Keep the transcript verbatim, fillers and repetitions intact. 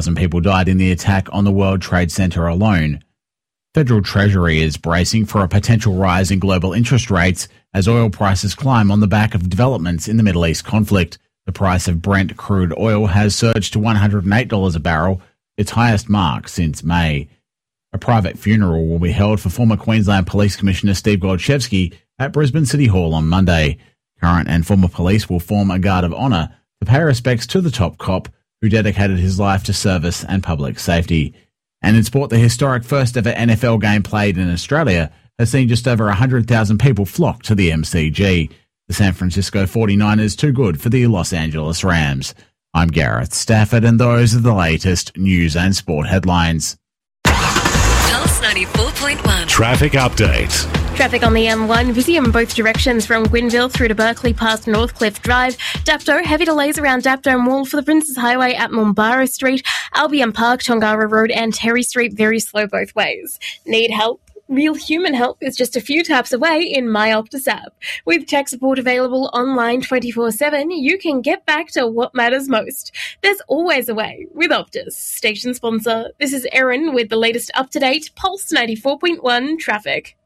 thousand people died in the attack on the World Trade Center alone. Federal Treasury is bracing for a potential rise in global interest rates as oil prices climb on the back of developments in the Middle East conflict. The price of Brent crude oil has surged to one hundred eight dollars a barrel, its highest mark since May. A private funeral will be held for former Queensland Police Commissioner Steve Golchevsky at Brisbane City Hall on Monday. Current and former police will form a guard of honour to pay respects to the top cop who dedicated his life to service and public safety. And in sport, the historic first ever N F L game played in Australia has seen just over one hundred thousand people flock to the M C G. The San Francisco forty-niners too good for the Los Angeles Rams. I'm Gareth Stafford, and those are the latest news and sport headlines. Pulse ninety-four point one. Traffic update. Traffic on the M one, busy in both directions from Gwynville through to Berkeley past Northcliffe Drive. Dapto, heavy delays around Dapto Mall for the Princes Highway at Mombara Street, Albion Park, Tongara Road and Terry Street, very slow both ways. Need help? Real human help is just a few taps away in My Optus app. With tech support available online twenty-four seven, you can get back to what matters most. There's always a way with Optus. Station sponsor, this is Erin with the latest up-to-date Pulse ninety-four point one traffic.